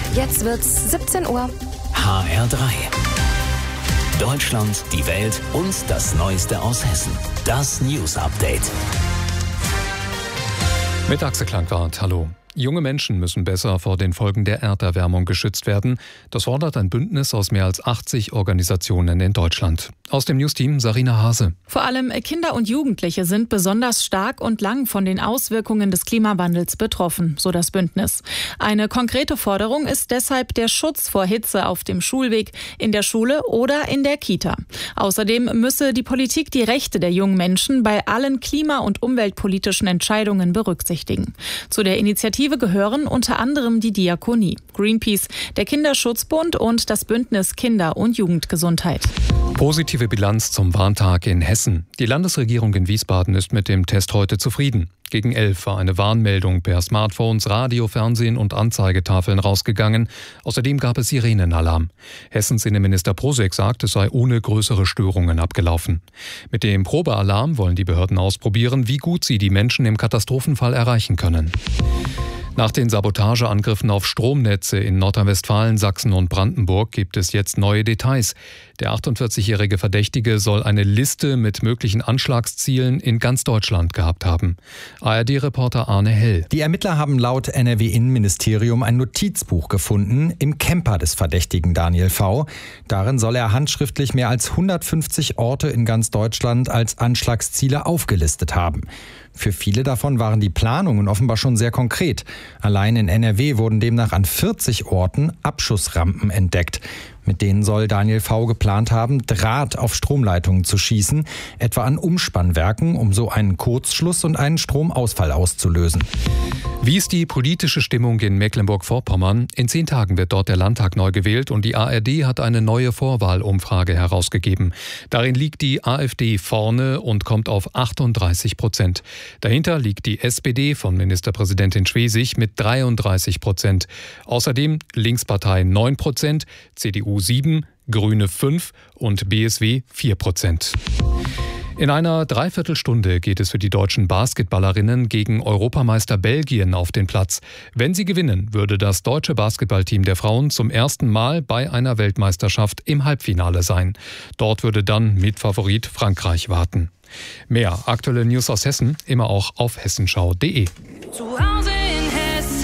Jetzt wird's 17 Uhr. HR3. Deutschland, die Welt und das Neueste aus Hessen. Das News Update. Mit Axel Klangwart, hallo. Junge Menschen müssen besser vor den Folgen der Erderwärmung geschützt werden. Das fordert ein Bündnis aus mehr als 80 Organisationen in Deutschland. Aus dem Newsteam Sarina Hase. Vor allem Kinder und Jugendliche sind besonders stark und lang von den Auswirkungen des Klimawandels betroffen, so das Bündnis. Eine konkrete Forderung ist deshalb der Schutz vor Hitze auf dem Schulweg, in der Schule oder in der Kita. Außerdem müsse die Politik die Rechte der jungen Menschen bei allen klima- und umweltpolitischen Entscheidungen berücksichtigen. Zu der Initiative gehören unter anderem die Diakonie, Greenpeace, der Kinderschutzbund und das Bündnis Kinder- und Jugendgesundheit. Positive Bilanz zum Warntag in Hessen. Die Landesregierung in Wiesbaden ist mit dem Test heute zufrieden. Gegen 11 war eine Warnmeldung per Smartphones, Radio, Fernsehen und Anzeigetafeln rausgegangen. Außerdem gab es Sirenenalarm. Hessens Innenminister Prusek sagt, es sei ohne größere Störungen abgelaufen. Mit dem Probealarm wollen die Behörden ausprobieren, wie gut sie die Menschen im Katastrophenfall erreichen können. Nach den Sabotageangriffen auf Stromnetze in Nordrhein-Westfalen, Sachsen und Brandenburg gibt es jetzt neue Details. Der 48-jährige Verdächtige soll eine Liste mit möglichen Anschlagszielen in ganz Deutschland gehabt haben. ARD-Reporter Arne Hell. Die Ermittler haben laut NRW-Innenministerium ein Notizbuch gefunden im Camper des Verdächtigen Daniel V. Darin soll er handschriftlich mehr als 150 Orte in ganz Deutschland als Anschlagsziele aufgelistet haben. Für viele davon waren die Planungen offenbar schon sehr konkret. Allein in NRW wurden demnach an 40 Orten Abschussrampen entdeckt. Mit denen soll Daniel V. geplant haben, Draht auf Stromleitungen zu schießen, etwa an Umspannwerken, um so einen Kurzschluss und einen Stromausfall auszulösen. Wie ist die politische Stimmung in Mecklenburg-Vorpommern? In 10 Tagen wird dort der Landtag neu gewählt und die ARD hat eine neue Vorwahlumfrage herausgegeben. Darin liegt die AfD vorne und kommt auf 38%. Dahinter liegt die SPD von Ministerpräsidentin Schwesig mit 33%. Außerdem Linkspartei 9%, CDU 7%, Grüne 5% und BSW 4%. In einer Dreiviertelstunde geht es für die deutschen Basketballerinnen gegen Europameister Belgien auf den Platz. Wenn sie gewinnen, würde das deutsche Basketballteam der Frauen zum ersten Mal bei einer Weltmeisterschaft im Halbfinale sein. Dort würde dann Mitfavorit Frankreich warten. Mehr aktuelle News aus Hessen immer auch auf hessenschau.de. Zu Hause in Hessen.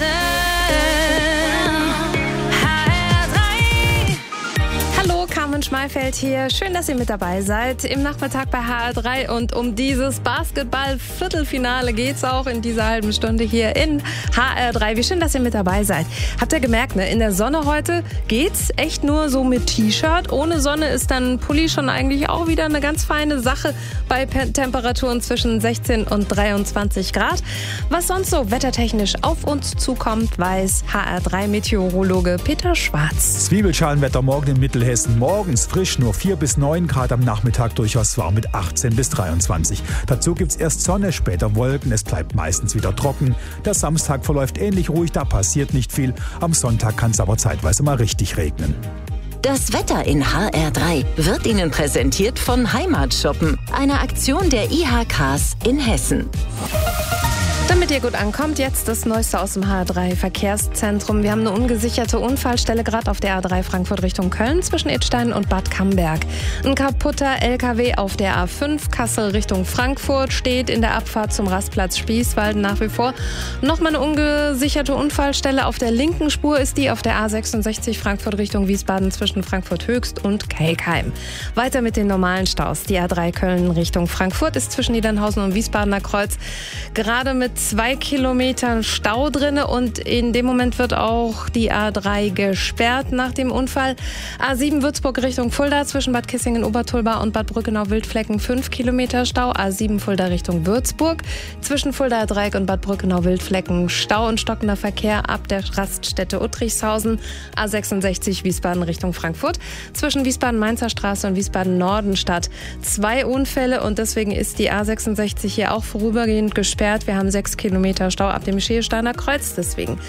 Carmen Schmeifeld hier. Schön, dass ihr mit dabei seid. Im Nachmittag bei HR3 und um dieses Basketball-Viertelfinale geht's auch in dieser halben Stunde hier in HR3. Wie schön, dass ihr mit dabei seid. Habt ihr gemerkt, ne? In der Sonne heute geht's echt nur so mit T-Shirt. Ohne Sonne ist dann Pulli schon eigentlich auch wieder eine ganz feine Sache bei Temperaturen zwischen 16 und 23 Grad. Was sonst so wettertechnisch auf uns zukommt, weiß HR3-Meteorologe Peter Schwarz. Zwiebelschalenwetter morgen in Mittelhessen. Morgens frisch, nur 4 bis 9 Grad, am Nachmittag durchaus warm mit 18 bis 23. Dazu gibt's erst Sonne, später Wolken, es bleibt meistens wieder trocken. Der Samstag verläuft ähnlich ruhig, da passiert nicht viel. Am Sonntag kann es aber zeitweise mal richtig regnen. Das Wetter in HR3 wird Ihnen präsentiert von Heimatshoppen, einer Aktion der IHKs in Hessen. Damit ihr gut ankommt, jetzt das Neueste aus dem HR3-Verkehrszentrum. Wir haben eine ungesicherte Unfallstelle gerade auf der A3 Frankfurt Richtung Köln zwischen Idstein und Bad Camberg. Ein kaputter LKW auf der A5 Kassel Richtung Frankfurt steht in der Abfahrt zum Rastplatz Spießwalden nach wie vor. Nochmal eine ungesicherte Unfallstelle auf der linken Spur ist die auf der A66 Frankfurt Richtung Wiesbaden zwischen Frankfurt Höchst und Kelkheim. Weiter mit den normalen Staus. Die A3 Köln Richtung Frankfurt ist zwischen Niedernhausen und Wiesbadener Kreuz gerade mit 2 Kilometern Stau drinne und in dem Moment wird auch die A3 gesperrt nach dem Unfall. A7 Würzburg Richtung Fulda zwischen Bad Kissingen-Obertulba und Bad Brückenau-Wildflecken 5 Kilometer Stau. A7 Fulda Richtung Würzburg zwischen Fulda-Dreieck und Bad Brückenau-Wildflecken Stau und stockender Verkehr ab der Raststätte Uttrichshausen. A66 Wiesbaden Richtung Frankfurt zwischen Wiesbaden-Mainzer Straße und Wiesbaden-Nordenstadt 2 Unfälle und deswegen ist die A66 hier auch vorübergehend gesperrt. Wir haben 6 Kilometer Stau ab dem Scheelsteiner Kreuz. Deswegen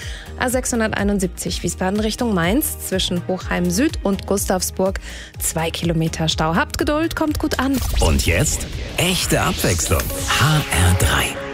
A671 Wiesbaden Richtung Mainz zwischen Hochheim Süd und Gustavsburg 2 Kilometer Stau. Habt Geduld, kommt gut an. Und jetzt echte Abwechslung. HR3.